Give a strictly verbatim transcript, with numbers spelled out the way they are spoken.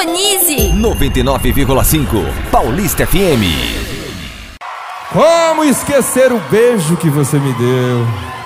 Sintonize! noventa e nove vírgula cinco Paulista F M. Como esquecer o beijo que você me deu?